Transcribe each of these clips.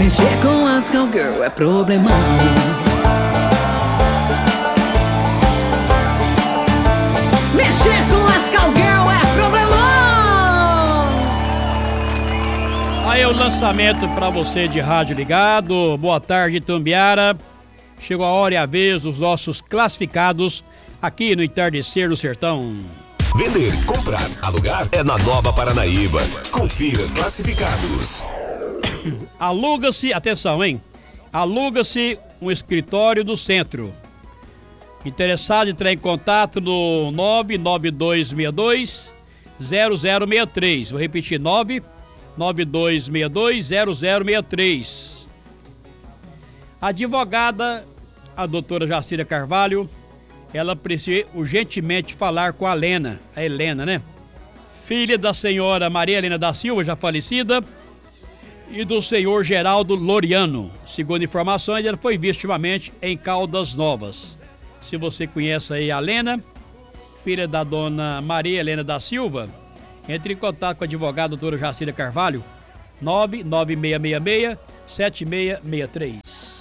Mexer com as cowgirl é problemão. Mexer com as cowgirl é problemão. Aí o lançamento pra você de rádio ligado. Boa tarde, Itumbiara. Chegou a hora e a vez dos nossos classificados aqui no Entardecer do Sertão. Vender, comprar, alugar é na Nova Paranaíba. Confira classificados. Aluga-se, atenção, hein? Aluga-se um escritório do centro. Interessado em entrar em contato no 99262-0063. Vou repetir, 99262-0063. Advogada, a doutora Jacira Carvalho, ela precisa urgentemente falar com a Helena, né? Filha da senhora Maria Helena da Silva, já falecida, e do senhor Geraldo Loriano. Segundo informações, ela foi vista ultimamente em Caldas Novas. Se você conhece aí a Helena, filha da dona Maria Helena da Silva, entre em contato com a advogada doutora Jacira Carvalho, 99666-7663.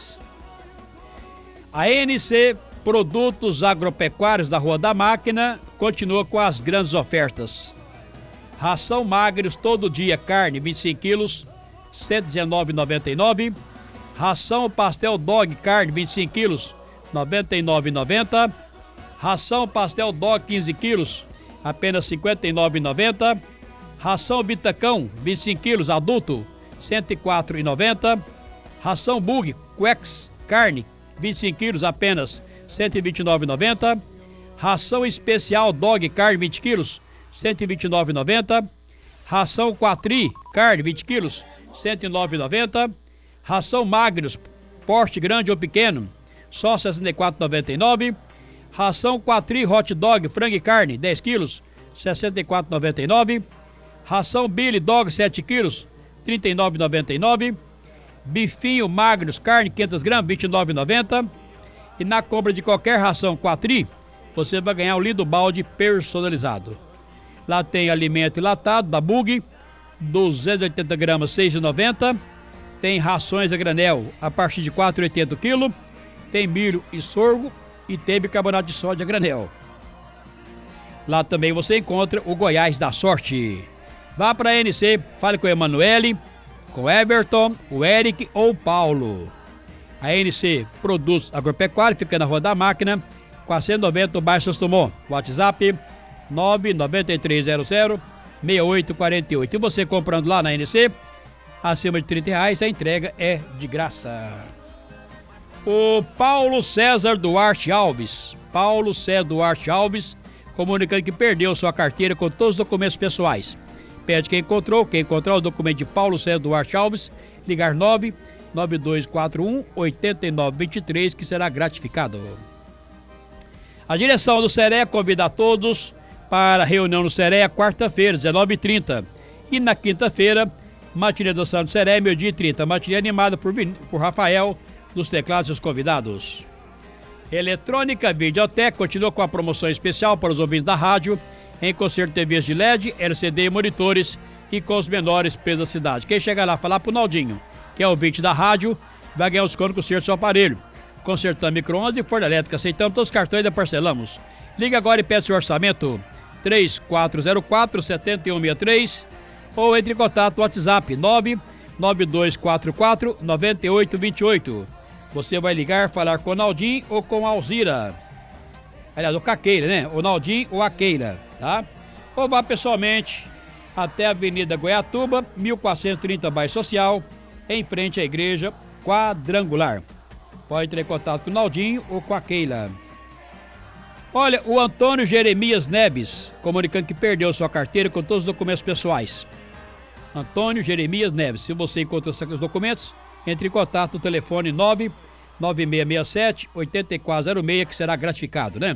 A NC Produtos Agropecuários da Rua da Máquina continua com as grandes ofertas. Ração magros todo dia, carne 25 quilos, R$ 119,99. Ração pastel dog, carne 25 quilos, R$ 99,90. Ração pastel dog 15 quilos, apenas R$ 59,90. Ração bitacão 25 quilos, adulto, R$ 104,90. Ração bug, quex, carne 25 quilos, apenas R$ 129,90. Ração especial dog, carne 20 quilos, R$ 129,90. Ração quatri, carne 20 quilos, R$ 109,90. Ração magros, porte grande ou pequeno, só R$ 64,99. Ração quatri hot dog, frango e carne, 10 quilos, R$ 64,99. Ração Billy dog, 7 quilos, R$ 39,99. Bifinho magros, carne 500 gramas, R$ 29,90. E na compra de qualquer ração quatri, você vai ganhar um lindo balde personalizado. Lá tem alimento enlatado da Bug, 280 gramas, R$ 6,90. Tem rações a granel a partir de R$ 4,80 kg. Tem milho e sorgo e tem bicarbonato de sódio a granel. Lá também você encontra o Goiás da Sorte. Vá para a NC, fale com o Emanuele, com o Everton, o Eric ou o Paulo. A NC Produtos Agropecuários fica na Rua da Máquina, 490, no bairro Sostomon. WhatsApp 99300-6848. E você comprando lá na NC, acima de R$ 30, a entrega é de graça. O Paulo César Duarte Alves, comunicando que perdeu sua carteira com todos os documentos pessoais. Pede quem encontrar o documento de Paulo César Duarte Alves, ligar 99241-8923, que será gratificado. A direção do CEREA convida a todos para a reunião no CEREA quarta-feira, 19h30. E na quinta-feira, matinê do Santo CEREA, meio-dia e 30. Matinê animada por Rafael, dos teclados e os convidados. Eletrônica Videoteca continua com a promoção especial para os ouvintes da rádio, em concerto de TVs de LED, LCD e monitores, e com os menores preços da cidade. Quem chegar lá falar pro Naldinho, que é ouvinte da rádio, vai ganhar os desconto com o conserto do seu aparelho. Consertando micro-ondas e forno elétrica, aceitamos todos os cartões e parcelamos. Liga agora e pede seu orçamento, 3404-7163, ou entre em contato no WhatsApp, 99244-9828. Você vai ligar, falar com o Naldinho ou com a Alzira. Aliás, ou com a Keila, né? O Naldinho ou a Keila, tá? Ou vá pessoalmente até a Avenida Goiatuba, 1430, bairro Social, em frente à Igreja Quadrangular. Pode entrar em contato com o Naldinho ou com a Keila. Olha, o Antônio Jeremias Neves, comunicando que perdeu sua carteira com todos os documentos pessoais. Antônio Jeremias Neves, se você encontrou os documentos, entre em contato no telefone 99667-8406, que será gratificado, né?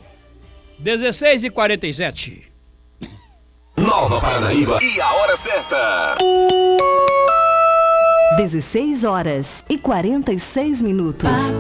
16h47. Nova Paranaíba e a hora certa. 16h46.